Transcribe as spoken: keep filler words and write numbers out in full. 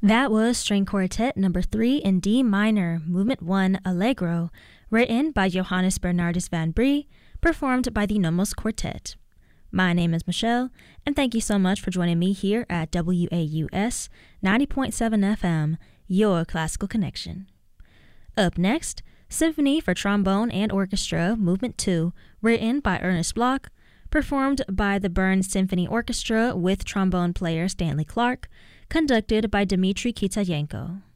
That was String Quartet number three in D minor, movement one, Allegro, written by Johannes Bernardus van Brie, performed by the Nomos Quartet. My name is Michelle, and thank you so much for joining me here at W A U S ninety point seven F M, your classical connection. Up next, Symphony for Trombone and Orchestra, movement two, written by Ernest Bloch, performed by the Bern Symphony Orchestra with trombone player Stanley Clark, conducted by Dmitry Kitayenko.